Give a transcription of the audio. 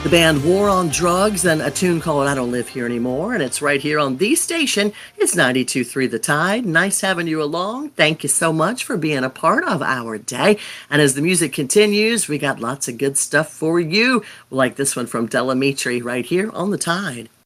The band War on Drugs and a tune called I Don't Live Here Anymore. And it's right here on the station. It's 92.3 The Tide. Nice having you along. Thank you so much for being a part of our day. And as the music continues, we got lots of good stuff for you, like this one from Delamitri right here on The Tide.